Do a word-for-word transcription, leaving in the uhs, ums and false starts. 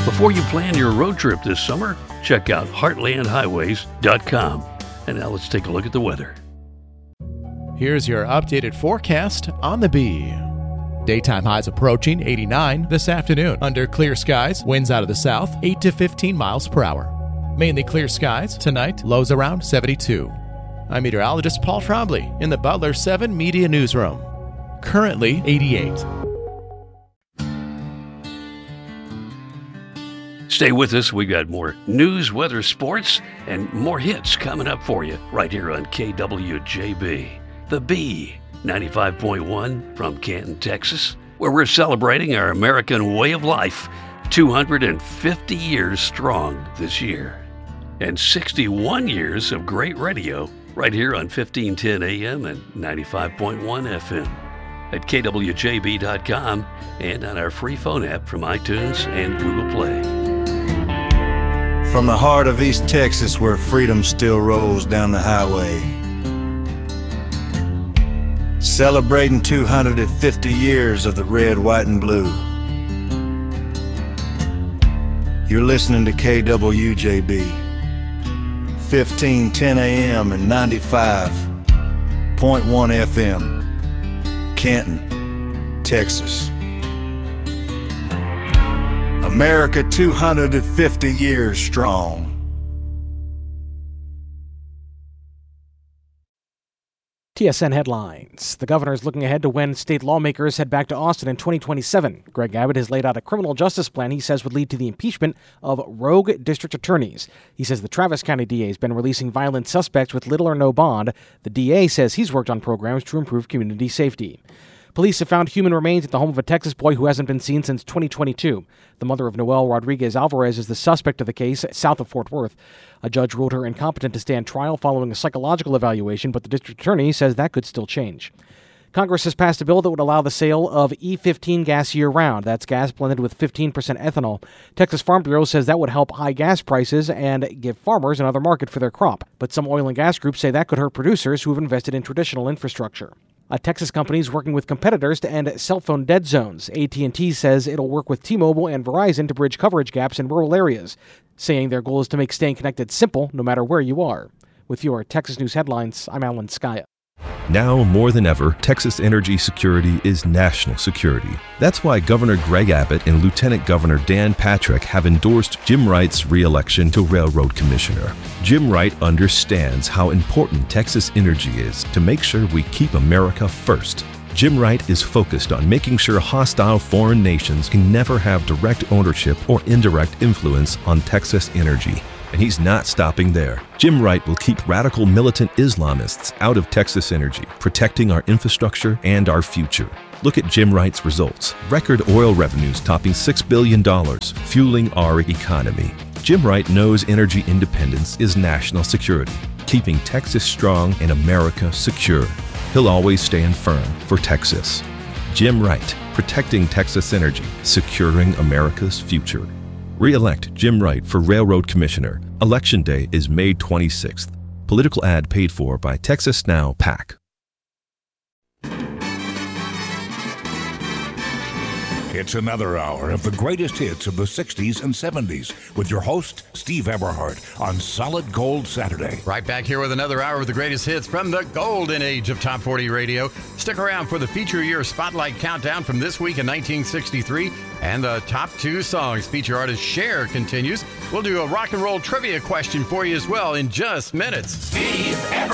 Before you plan your road trip this summer, check out heartland highways dot com. And now let's take a look at the weather. Here's your updated forecast on the Bee. Daytime highs approaching eighty-nine this afternoon. Under clear skies, winds out of the south, eight to fifteen miles per hour. Mainly clear skies tonight, lows around seventy-two. I'm meteorologist Paul Trombley in the Butler seven Media Newsroom. Currently eighty-eight. Stay with us. We got more news, weather, sports, and more hits coming up for you right here on K W J B. The Bee, ninety-five point one from Canton, Texas, where we're celebrating our American way of life, two hundred fifty years strong this year. And sixty-one years of great radio right here on fifteen ten A M and ninety-five point one F M. At K W J B dot com and on our free phone app from iTunes and Google Play. From the heart of East Texas, where freedom still rolls down the highway, celebrating two hundred fifty years of the red, white, and blue. You're listening to K W J B, fifteen ten A M and ninety-five point one F M, Canton, Texas. America two hundred fifty years strong. T S N headlines. The governor is looking ahead to when state lawmakers head back to Austin in twenty twenty-seven. Greg Abbott has laid out a criminal justice plan he says would lead to the impeachment of rogue district attorneys. He says the Travis County D A has been releasing violent suspects with little or no bond. The D A says he's worked on programs to improve community safety. Police have found human remains at the home of a Texas boy who hasn't been seen since twenty twenty-two. The mother of Noel Rodriguez Alvarez is the suspect of the case south of Fort Worth. A judge ruled her incompetent to stand trial following a psychological evaluation, but the district attorney says that could still change. Congress has passed a bill that would allow the sale of E fifteen gas year-round. That's gas blended with fifteen percent ethanol. Texas Farm Bureau says that would help high gas prices and give farmers another market for their crop. But some oil and gas groups say that could hurt producers who have invested in traditional infrastructure. A Texas company is working with competitors to end cell phone dead zones. A T and T says it'll work with T-Mobile and Verizon to bridge coverage gaps in rural areas, saying their goal is to make staying connected simple no matter where you are. With your Texas News headlines, I'm Alan Skaya. Now more than ever, Texas energy security is national security. That's why Governor Greg Abbott and Lieutenant Governor Dan Patrick have endorsed Jim Wright's re-election to Railroad Commissioner. Jim Wright understands how important Texas energy is to make sure we keep America first. Jim Wright is focused on making sure hostile foreign nations can never have direct ownership or indirect influence on Texas energy. And he's not stopping there. Jim Wright will keep radical militant Islamists out of Texas energy, protecting our infrastructure and our future. Look at Jim Wright's results. Record oil revenues topping six billion dollars, fueling our economy. Jim Wright knows energy independence is national security, keeping Texas strong and America secure. He'll always stand firm for Texas. Jim Wright, protecting Texas energy, securing America's future. Re-elect Jim Wright for Railroad Commissioner. Election Day is May twenty-sixth. Political ad paid for by Texas Now PAC. It's another hour of the greatest hits of the sixties and seventies with your host, Steve Eberhardt, on Solid Gold Saturday. Right back here with another hour of the greatest hits from the golden age of Top forty Radio. Stick around for the feature year spotlight countdown from this week in nineteen sixty-three. And the top two songs. Feature artist Cher continues. We'll do a rock and roll trivia question for you as well in just minutes. Steve Eberhardt.